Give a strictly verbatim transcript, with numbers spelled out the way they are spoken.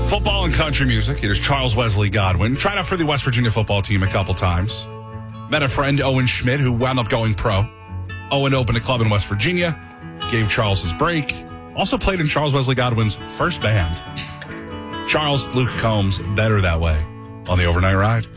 Football and country music. Here's Charles Wesley Godwin. Tried out for the West Virginia football team a couple times. Met a friend, Owen Schmidt, who wound up going pro. Owen opened a club in West Virginia. Gave Charles his break. Also played in Charles Wesley Godwin's first band. Charles, Luke Combs, Better That Way on the Overnight Ride.